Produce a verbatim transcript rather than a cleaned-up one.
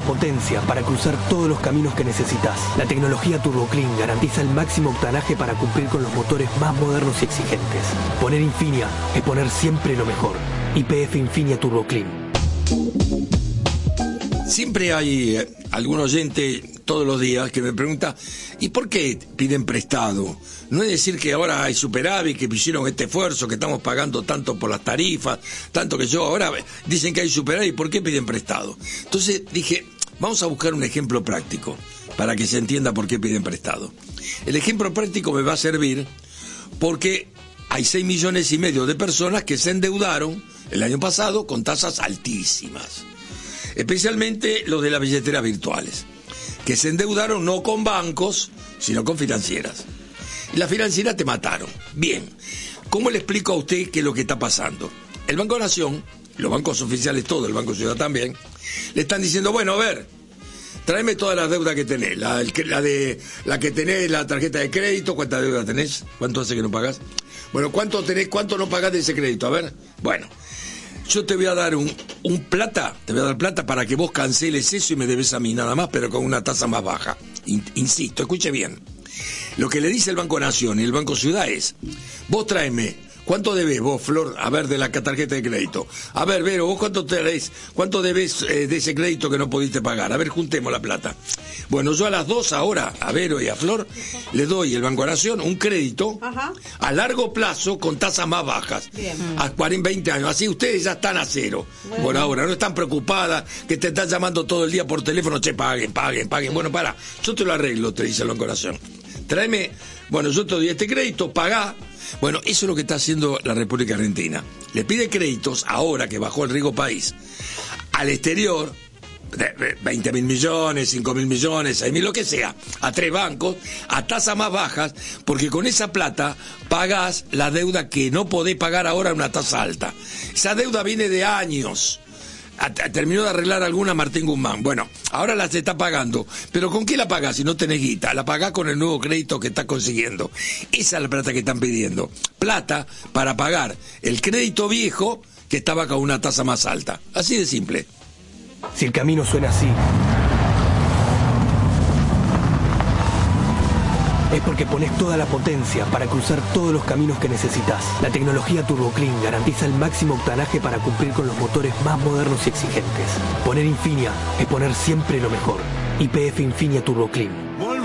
potencia para cruzar todos los caminos que necesitas. La tecnología Turbo Clean garantiza el máximo octanaje para cumplir con los motores más modernos y exigentes. Poner Infinia es poner siempre lo mejor. Y P F Infinia Turbo Clean. Siempre hay eh, algún oyente todos los días que me pregunta, ¿y por qué piden prestado? No es decir que ahora hay superávit, que hicieron este esfuerzo, que estamos pagando tanto por las tarifas, tanto que yo, ahora dicen que hay superávit, ¿por qué piden prestado? Entonces dije, vamos a buscar un ejemplo práctico para que se entienda por qué piden prestado. El ejemplo práctico me va a servir porque hay seis millones y medio de personas que se endeudaron el año pasado con tasas altísimas. Especialmente los de las billeteras virtuales, que se endeudaron no con bancos, sino con financieras. Y las financieras te mataron. Bien, ¿cómo le explico a usted qué es lo que está pasando? El Banco Nación, los bancos oficiales todos, el Banco Ciudad también, le están diciendo, bueno, a ver, tráeme todas las deudas que tenés, la, la, de, la que tenés, la tarjeta de crédito, ¿cuántas deudas tenés? ¿Cuánto hace que no pagás? Bueno, ¿cuánto tenés, cuánto no pagás de ese crédito? A ver, bueno. Yo te voy a dar un, un plata, te voy a dar plata para que vos canceles eso y me debes a mí nada más, pero con una tasa más baja. In, insisto, escuche bien. Lo que le dice el Banco Nación y el Banco Ciudad es, vos tráeme, ¿cuánto debes vos, Flor, a ver, de la tarjeta de crédito? A ver, Vero, vos cuánto tenés, cuánto debes eh, de ese crédito que no pudiste pagar? A ver, juntemos la plata. Bueno, yo a las dos ahora, a Vero y a Flor, le doy el Banco Nación un crédito Ajá. a largo plazo con tasas más bajas. Bien. A cuarenta, veinte años. Así ustedes ya están a cero. Bueno. Por ahora, no están preocupadas, que te están llamando todo el día por teléfono, che, paguen, paguen, paguen. Bueno, para, yo te lo arreglo, te dice el Banco Nación. Tráeme, bueno, yo te doy este crédito, pagá. Bueno, eso es lo que está haciendo la República Argentina. Le pide créditos, ahora que bajó el riesgo país, al exterior, veinte mil millones, cinco mil millones, seis mil, lo que sea, a tres bancos, a tasas más bajas, porque con esa plata pagás la deuda que no podés pagar ahora a una tasa alta. Esa deuda viene de años. Terminó de arreglar alguna Martín Guzmán. Bueno, ahora la se está pagando. ¿Pero con qué la pagás si no tenés guita? La pagás con el nuevo crédito que estás consiguiendo. Esa es la plata que están pidiendo. Plata para pagar el crédito viejo que estaba con una tasa más alta. Así de simple. Si el camino suena así, es porque pones toda la potencia para cruzar todos los caminos que necesitas. La tecnología Turbo Clean garantiza el máximo octanaje para cumplir con los motores más modernos y exigentes. Poner Infinia es poner siempre lo mejor. Y P F Infinia Turbo Clean.